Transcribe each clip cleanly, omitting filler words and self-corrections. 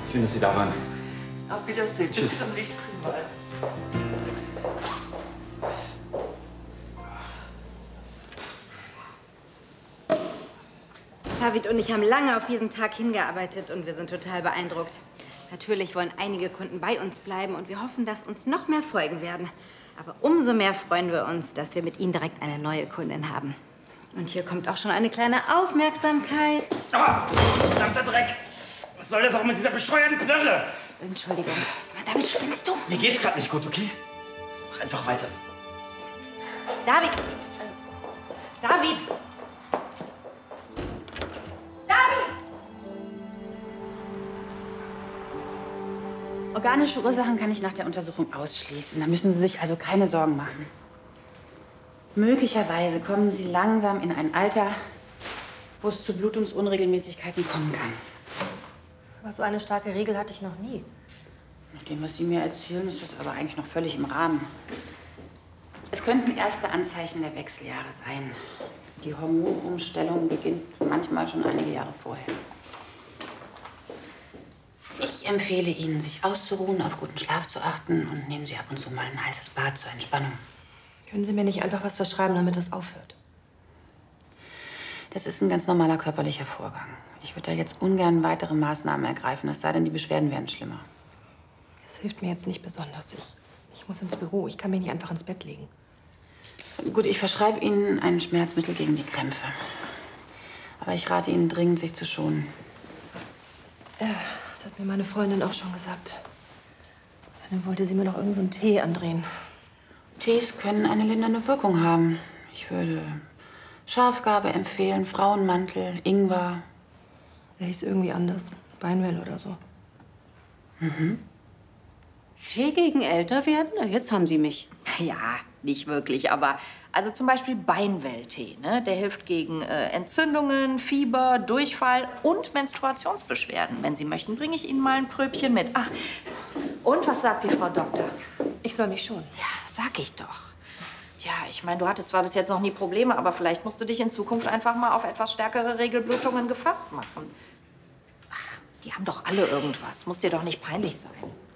Schön, dass Sie da waren. Auf Wiedersehen. Tschüss. Bis zum nächsten Mal. David und ich haben lange auf diesen Tag hingearbeitet und wir sind total beeindruckt. Natürlich wollen einige Kunden bei uns bleiben und wir hoffen, dass uns noch mehr folgen werden. Aber umso mehr freuen wir uns, dass wir mit Ihnen direkt eine neue Kundin haben. Und hier kommt auch schon eine kleine Aufmerksamkeit. Ah, verdammter Dreck! Was soll das auch mit dieser bescheuerten Knarre? Entschuldigung. Sag mal, David, spinnst du? Mir geht's gerade nicht gut, okay? Mach einfach weiter. David! David! David! Organische Ursachen kann ich nach der Untersuchung ausschließen. Da müssen Sie sich also keine Sorgen machen. Möglicherweise kommen Sie langsam in ein Alter, wo es zu Blutungsunregelmäßigkeiten kommen kann. Aber so eine starke Regel hatte ich noch nie. Nach dem, was Sie mir erzählen, ist das aber eigentlich noch völlig im Rahmen. Es könnten erste Anzeichen der Wechseljahre sein. Die Hormonumstellung beginnt manchmal schon einige Jahre vorher. Ich empfehle Ihnen, sich auszuruhen, auf guten Schlaf zu achten und nehmen Sie ab und zu mal ein heißes Bad zur Entspannung. Können Sie mir nicht einfach was verschreiben, damit das aufhört? Das ist ein ganz normaler körperlicher Vorgang. Ich würde da jetzt ungern weitere Maßnahmen ergreifen, es sei denn, die Beschwerden werden schlimmer. Das hilft mir jetzt nicht besonders. Ich muss ins Büro. Ich kann mich nicht einfach ins Bett legen. Gut, ich verschreibe Ihnen ein Schmerzmittel gegen die Krämpfe. Aber ich rate Ihnen dringend, sich zu schonen. Das hat mir meine Freundin auch schon gesagt. Außerdem wollte sie mir noch irgend so einen Tee andrehen. Tees können eine lindernde Wirkung haben. Ich würde Schafgarbe empfehlen, Frauenmantel, Ingwer. Der hieß irgendwie anders. Beinwell oder so. Tee gegen Älterwerden? Na, jetzt haben Sie mich. Ja, nicht wirklich, aber also zum Beispiel Beinwelltee, ne? Der hilft gegen Entzündungen, Fieber, Durchfall und Menstruationsbeschwerden. Wenn Sie möchten, bringe ich Ihnen mal ein Pröbchen mit. Ach, und was sagt die Frau Doktor? Ich soll mich schonen. Ja, sag ich doch. Tja, ich meine, du hattest zwar bis jetzt noch nie Probleme, aber vielleicht musst du dich in Zukunft einfach mal auf etwas stärkere Regelblutungen gefasst machen. Ach, die haben doch alle irgendwas. Muss dir doch nicht peinlich sein.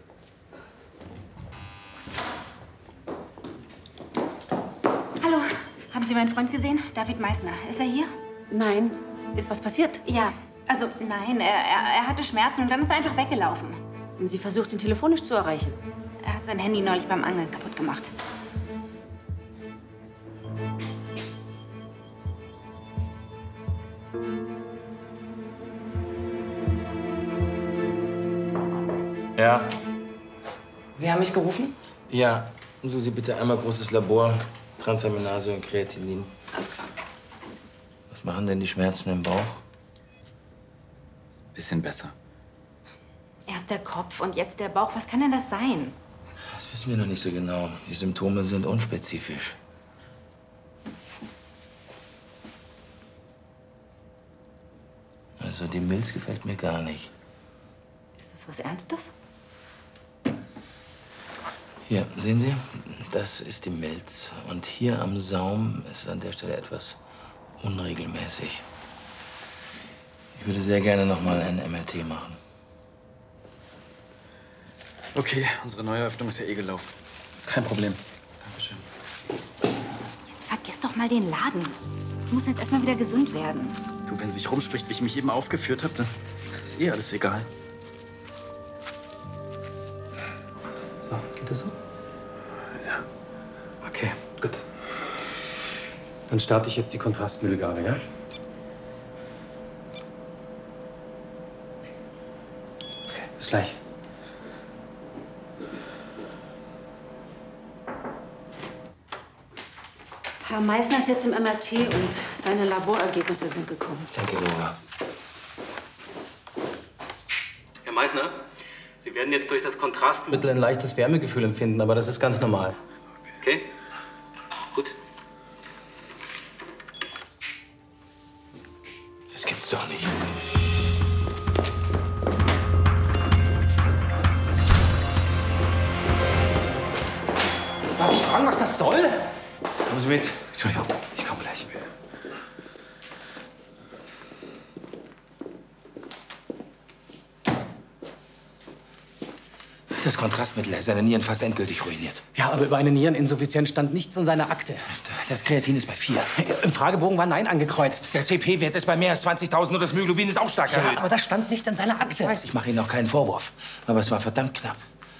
Hallo, haben Sie meinen Freund gesehen? David Meissner. Ist er hier? Nein. Ist was passiert? Ja. Also, nein, er hatte Schmerzen und dann ist er einfach weggelaufen. Haben Sie versucht, ihn telefonisch zu erreichen? Er hat sein Handy neulich beim Angeln kaputt gemacht. Ja. Sie haben mich gerufen? Ja. Susi, bitte einmal großes Labor, Transaminase und Kreatinin. Alles klar. Was machen denn die Schmerzen im Bauch? Bisschen besser. Erst der Kopf und jetzt der Bauch. Was kann denn das sein? Das wissen wir noch nicht so genau. Die Symptome sind unspezifisch. Also die Milz gefällt mir gar nicht. Ist das was Ernstes? Hier, sehen Sie? Das ist die Milz. Und hier am Saum ist es an der Stelle etwas unregelmäßig. Ich würde sehr gerne noch mal ein MRT machen. Okay, unsere Neueröffnung ist ja eh gelaufen. Kein Problem. Dankeschön. Jetzt vergiss doch mal den Laden. Du musst jetzt erst mal wieder gesund werden. Du, wenn sich rumspricht, wie ich mich eben aufgeführt habe, dann ist eh alles egal. So, geht das so? Ja. Okay, gut. Dann starte ich jetzt die Kontrastmittelgabe, ja? Okay, bis gleich. Herr Meissner ist jetzt im MRT und seine Laborergebnisse sind gekommen. Danke, Laura. Herr Meissner, Sie werden jetzt durch das Kontrastmittel ein leichtes Wärmegefühl empfinden, aber das ist ganz normal. Okay? Gut. Das gibt's doch nicht. Darf ich fragen, was das soll? Kommen Sie mit. Entschuldigung, ich komme gleich. Das Kontrastmittel hat seine Nieren fast endgültig ruiniert. Ja, aber über eine Niereninsuffizienz stand nichts in seiner Akte. Das Kreatin ist bei 4. Im Fragebogen war Nein angekreuzt. Der CP-Wert ist bei mehr als 20.000 und das Myoglobin ist auch stark erhöht. Ja, aber das stand nicht in seiner Akte. Ich weiß, ich mache Ihnen auch keinen Vorwurf. Aber es war verdammt knapp.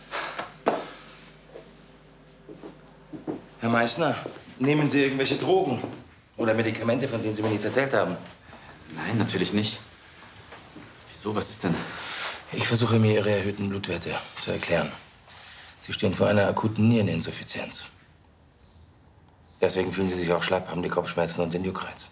Herr Meissner, nehmen Sie irgendwelche Drogen? Oder Medikamente, von denen Sie mir nichts erzählt haben? Nein, natürlich nicht. Wieso? Was ist denn? Ich versuche mir Ihre erhöhten Blutwerte zu erklären. Sie stehen vor einer akuten Niereninsuffizienz. Deswegen fühlen Sie sich auch schlapp, haben die Kopfschmerzen und den Juckreiz.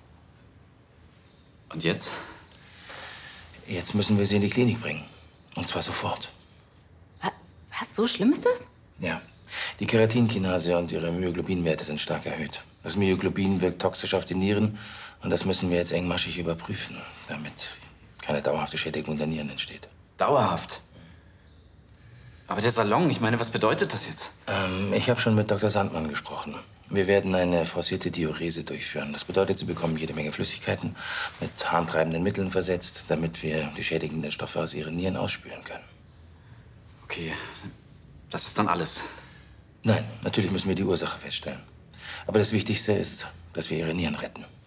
Und jetzt? Jetzt müssen wir Sie in die Klinik bringen. Und zwar sofort. Was? So schlimm ist das? Ja. Die Keratinkinase und ihre Myoglobinwerte sind stark erhöht. Das Myoglobin wirkt toxisch auf die Nieren und das müssen wir jetzt engmaschig überprüfen, damit keine dauerhafte Schädigung der Nieren entsteht. Dauerhaft? Aber der Salon, ich meine, was bedeutet das jetzt? Ich habe schon mit Dr. Sandmann gesprochen. Wir werden eine forcierte Diurese durchführen. Das bedeutet, Sie bekommen jede Menge Flüssigkeiten mit harntreibenden Mitteln versetzt, damit wir die schädigenden Stoffe aus Ihren Nieren ausspülen können. Okay, das ist dann alles. Nein, natürlich müssen wir die Ursache feststellen. Aber das Wichtigste ist, dass wir Ihre Nieren retten.